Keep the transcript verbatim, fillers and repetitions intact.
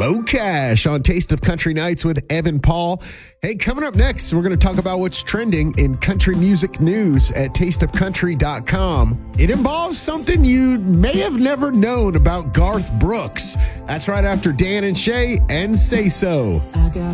Low Cash on Taste of Country Nights with Evan Paul. Hey, coming up next, we're going to talk about what's trending in country music news at taste of country dot com. It involves something you may have never known about Garth Brooks. That's right after Dan and Shay and Say So.